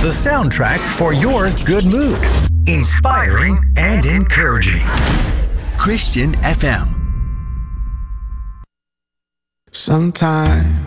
the soundtrack for your good mood. Inspiring and encouraging. Christian FM. Sometimes